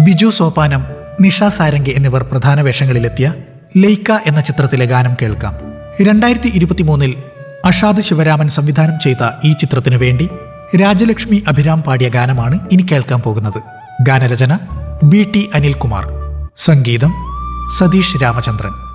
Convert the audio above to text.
ബിജു സോപാനം, നിഷ സാരംഗി എന്നിവർ പ്രധാന വേഷങ്ങളിലെത്തിയ ലൈക്ക എന്ന ചിത്രത്തിലെ ഗാനം കേൾക്കാം. 2023 അഷാദ് ശിവരാമൻ സംവിധാനം ചെയ്ത ഈ ചിത്രത്തിനു വേണ്ടി രാജലക്ഷ്മി അഭിരാം പാടിയ ഗാനമാണ് ഇനി കേൾക്കാൻ പോകുന്നത്. ഗാനരചന BT അനിൽകുമാർ, സംഗീതം സതീഷ് രാമചന്ദ്രൻ.